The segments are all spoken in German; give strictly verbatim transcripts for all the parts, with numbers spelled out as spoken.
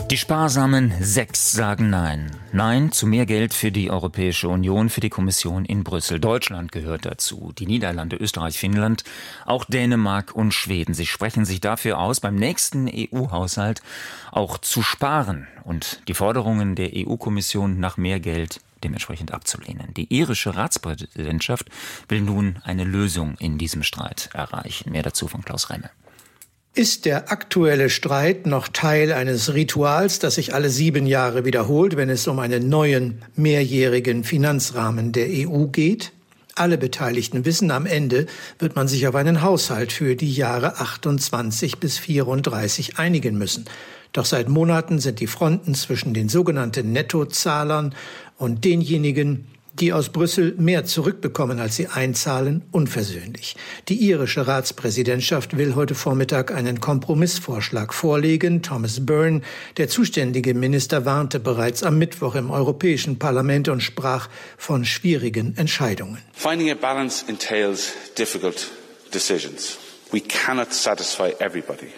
Die sparsamen Sechs sagen Nein. Nein zu mehr Geld für die Europäische Union, für die Kommission in Brüssel. Deutschland gehört dazu, die Niederlande, Österreich, Finnland, auch Dänemark und Schweden. Sie sprechen sich dafür aus, beim nächsten E U-Haushalt auch zu sparen und die Forderungen der E U-Kommission nach mehr Geld dementsprechend abzulehnen. Die irische Ratspräsidentschaft will nun eine Lösung in diesem Streit erreichen. Mehr dazu von Klaus Remme. Ist der aktuelle Streit noch Teil eines Rituals, das sich alle sieben Jahre wiederholt, wenn es um einen neuen mehrjährigen Finanzrahmen der E U geht? Alle Beteiligten wissen, am Ende wird man sich auf einen Haushalt für die Jahre achtundzwanzig bis vierunddreißig einigen müssen. Doch seit Monaten sind die Fronten zwischen den sogenannten Nettozahlern und denjenigen, die aus Brüssel mehr zurückbekommen, als sie einzahlen, unversöhnlich. Die irische Ratspräsidentschaft will heute Vormittag einen Kompromissvorschlag vorlegen. Thomas Byrne, der zuständige Minister, warnte bereits am Mittwoch im Europäischen Parlament und sprach von schwierigen Entscheidungen. Finding a balance entails difficult decisions. We cannot satisfy everybody.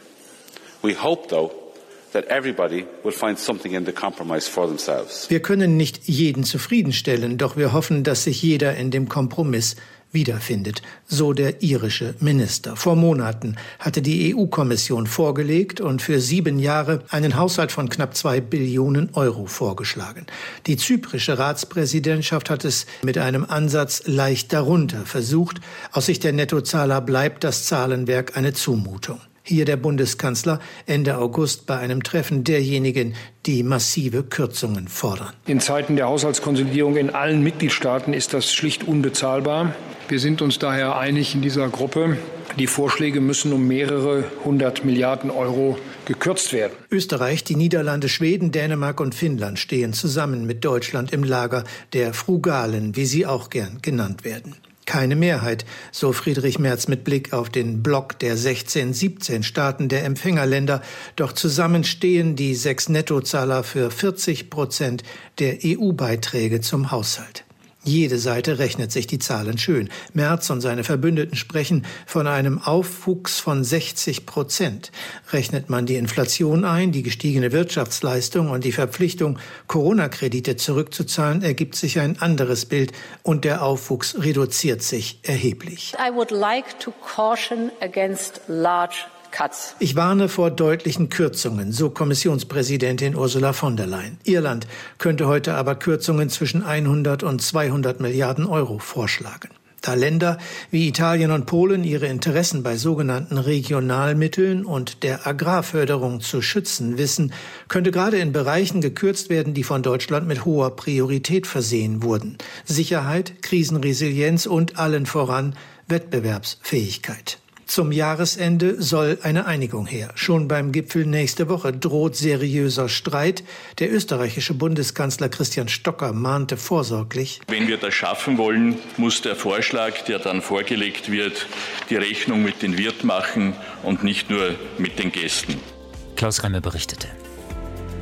We hope, though, that everybody will find something in the compromise for themselves. Wir können nicht jeden zufriedenstellen, doch wir hoffen, dass sich jeder in dem Kompromiss wiederfindet, so der irische Minister. Vor Monaten hatte die E U-Kommission vorgelegt und für sieben Jahre einen Haushalt von knapp zwei Billionen Euro vorgeschlagen. Die zyprische Ratspräsidentschaft hat es mit einem Ansatz leicht darunter versucht. Aus Sicht der Nettozahler bleibt das Zahlenwerk eine Zumutung. Hier der Bundeskanzler Ende August bei einem Treffen derjenigen, die massive Kürzungen fordern. In Zeiten der Haushaltskonsolidierung in allen Mitgliedstaaten ist das schlicht unbezahlbar. Wir sind uns daher einig in dieser Gruppe, die Vorschläge müssen um mehrere hundert Milliarden Euro gekürzt werden. Österreich, die Niederlande, Schweden, Dänemark und Finnland stehen zusammen mit Deutschland im Lager der Frugalen, wie sie auch gern genannt werden. Keine Mehrheit, so Friedrich Merz mit Blick auf den Block der sechzehn, siebzehn Staaten der Empfängerländer. Doch zusammen stehen die sechs Nettozahler für vierzig Prozent der E U-Beiträge zum Haushalt. Jede Seite rechnet sich die Zahlen schön. Merz und seine Verbündeten sprechen von einem Aufwuchs von sechzig Prozent. Rechnet man die Inflation ein, die gestiegene Wirtschaftsleistung und die Verpflichtung, Corona-Kredite zurückzuzahlen, ergibt sich ein anderes Bild und der Aufwuchs reduziert sich erheblich. I would like to caution against large cuts. Ich warne vor deutlichen Kürzungen, so Kommissionspräsidentin Ursula von der Leyen. Irland könnte heute aber Kürzungen zwischen hundert und zweihundert Milliarden Euro vorschlagen. Da Länder wie Italien und Polen ihre Interessen bei sogenannten Regionalmitteln und der Agrarförderung zu schützen wissen, könnte gerade in Bereichen gekürzt werden, die von Deutschland mit hoher Priorität versehen wurden. Sicherheit, Krisenresilienz und allen voran Wettbewerbsfähigkeit. Zum Jahresende soll eine Einigung her. Schon beim Gipfel nächste Woche droht seriöser Streit. Der österreichische Bundeskanzler Christian Stocker mahnte vorsorglich: Wenn wir das schaffen wollen, muss der Vorschlag, der dann vorgelegt wird, die Rechnung mit den Wirt machen und nicht nur mit den Gästen. Klaus Remme berichtete.